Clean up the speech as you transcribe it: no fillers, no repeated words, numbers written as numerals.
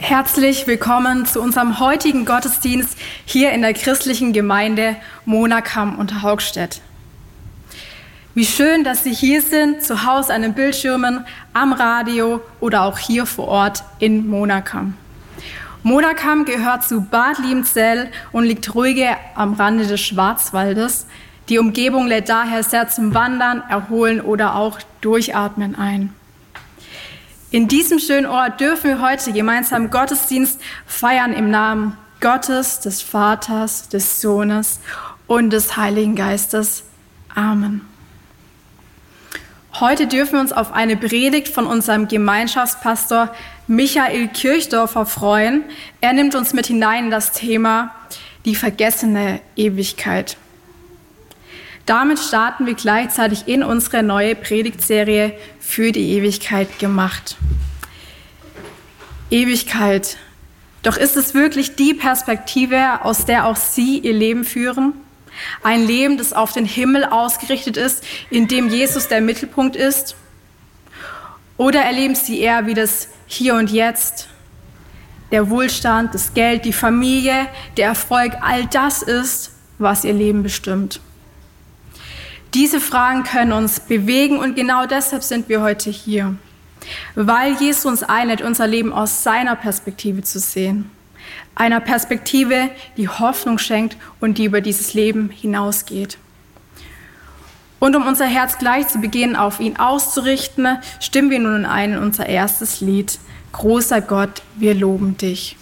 Herzlich willkommen zu unserem heutigen Gottesdienst hier in der christlichen Gemeinde Monacam unter Haugstedt. Wie schön, dass Sie hier sind, zu Hause an den Bildschirmen, am Radio oder auch hier vor Ort in Monacam. Monacam gehört zu Bad Liebenzell und liegt ruhig am Rande des Schwarzwaldes. Die Umgebung lädt daher sehr zum Wandern, Erholen oder auch Durchatmen ein. In diesem schönen Ort dürfen wir heute gemeinsam Gottesdienst feiern im Namen Gottes, des Vaters, des Sohnes und des Heiligen Geistes. Amen. Heute dürfen wir uns auf eine Predigt von unserem Gemeinschaftspastor Michael Kirchdorfer freuen. Er nimmt uns mit hinein in das Thema die vergessene Ewigkeit. Damit starten wir gleichzeitig in unsere neue Predigtserie für die Ewigkeit gemacht. Ewigkeit. Doch ist es wirklich die Perspektive, aus der auch Sie Ihr Leben führen? Ein Leben, das auf den Himmel ausgerichtet ist, in dem Jesus der Mittelpunkt ist? Oder erleben Sie eher wie das Hier und Jetzt? Der Wohlstand, das Geld, die Familie, der Erfolg, all das ist, was Ihr Leben bestimmt. Diese Fragen können uns bewegen und genau deshalb sind wir heute hier. Weil Jesus uns einlädt, unser Leben aus seiner Perspektive zu sehen. Einer Perspektive, die Hoffnung schenkt und die über dieses Leben hinausgeht. Und um unser Herz gleich zu Beginn auf ihn auszurichten, stimmen wir nun ein in unser erstes Lied. Großer Gott, wir loben dich.